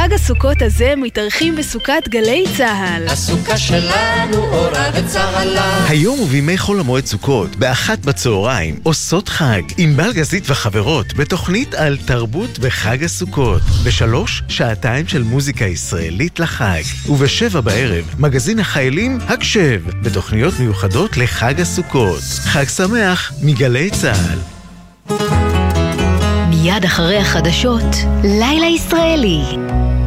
חג הסוכות הזה מתארחים בסוכת גלי צהל. הסוכה שלנו אורה וצהלה. היום ובימי חול המועד סוכות, ב13:00, עושות חג. עם בלגזית וחברות, בתוכנית על תרבות בחג הסוכות. ב3, שעתיים של מוזיקה ישראלית לחג. וב7 בערב, מגזין החיילים הקשב, בתוכניות מיוחדות לחג הסוכות. חג שמח מגלי צהל. מיד אחרי החדשות, לילה ישראלי.